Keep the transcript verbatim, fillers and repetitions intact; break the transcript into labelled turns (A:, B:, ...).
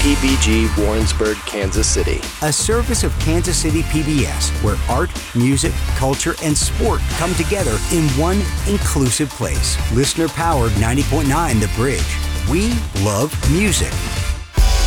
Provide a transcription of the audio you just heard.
A: P B G Warrensburg, Kansas City.
B: A service of Kansas City P B S, where art, music, culture, and sport come together in one inclusive place. Listener-powered ninety point nine The Bridge. We love music.